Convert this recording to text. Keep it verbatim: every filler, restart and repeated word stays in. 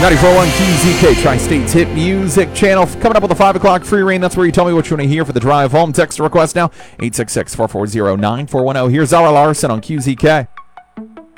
ninety-four point one Q Z K, Tri-State's hit music channel. Coming up with the five o'clock free reign. That's where you tell me what you want to hear for the drive home. Text a request now, eight six six, four four zero, nine four one zero. Here's Zara Larson on Q Z K.